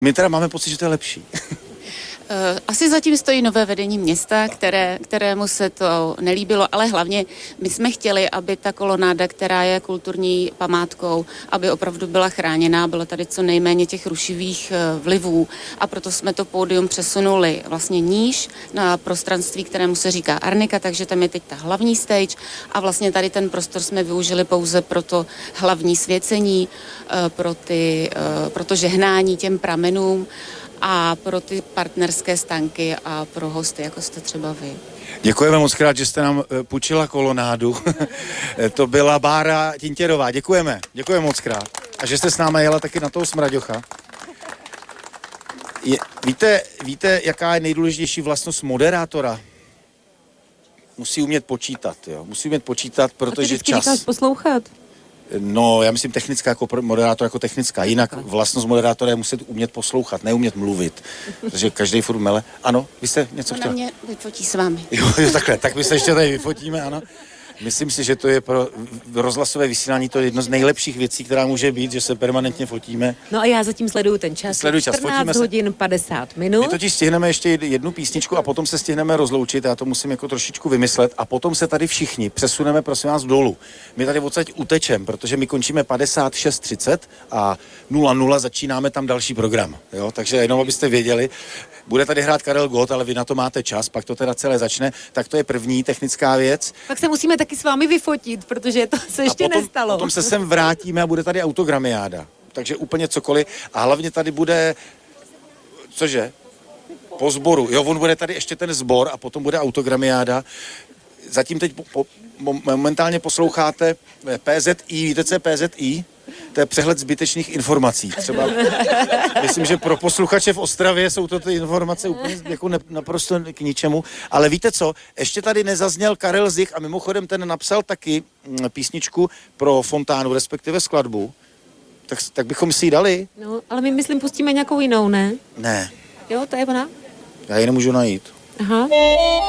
My teda máme pocit, že to je lepší. Asi zatím stojí nové vedení města, kterému se to nelíbilo, ale hlavně my jsme chtěli, aby ta kolonáda, která je kulturní památkou, aby opravdu byla chráněná, bylo tady co nejméně těch rušivých vlivů a proto jsme to pódium přesunuli vlastně níž na prostranství, kterému se říká Arnika, takže tam je teď ta hlavní stage a vlastně tady ten prostor jsme využili pouze pro to hlavní svěcení, pro to žehnání těm pramenům a pro ty partnerské stánky a pro hosty, jako jste třeba vy. Děkujeme moc krát, že jste nám půjčila kolonádu. To byla Bára Tintěrová. Děkujeme moc krát. A že jste s námi jela taky na toho smraďocha. Víte, jaká je nejdůležitější vlastnost moderátora? Musí umět počítat, jo. Musí umět počítat, protože čas. Říkáš poslouchat. No, já myslím technická jako moderátor, jako technická. Jinak vlastnost moderátora je muset umět poslouchat, neumět mluvit. Protože každý furt mele. Ano, vy jste něco chtěl? Ona mě vyfotí s vámi. Jo, takhle, tak my se ještě tady vyfotíme, ano. Myslím si, že to je pro rozhlasové vysílání to je jedno z nejlepších věcí, která může být, že se permanentně fotíme. No a já zatím sleduju ten čas. Sleduj čas, 14 hodin 50 minut. My totiž stihneme ještě jednu písničku a potom se stihneme rozloučit, já to musím jako trošičku vymyslet a potom se tady všichni přesuneme, prosím vás, dolů. My tady odsaď utečem, protože my končíme 56:30 a 00 začínáme tam další program, jo, takže jenom abyste věděli. Bude tady hrát Karel Gott, ale vy na to máte čas, pak to teda celé začne, tak to je první technická věc. Pak se musíme taky s vámi vyfotit, protože to se ještě nestalo. Potom se sem vrátíme a bude tady autogramiáda. Takže úplně cokoliv. A hlavně tady bude, cože? Po sboru. Jo, on bude tady ještě ten sbor a potom bude autogramiáda. Zatím teď momentálně posloucháte PZI. Víte, co je PZI? To je přehled zbytečných informací. Třeba, myslím, že pro posluchače v Ostravě jsou to ty informace úplně jako naprosto k ničemu. Ale víte co? Ještě tady nezazněl Karel Zich a mimochodem ten napsal taky písničku pro Fontánu, respektive skladbu. Tak bychom si ji dali. No, ale my myslím pustíme nějakou jinou, ne? Ne. Jo, to je ona? Já ji nemůžu najít. Aha.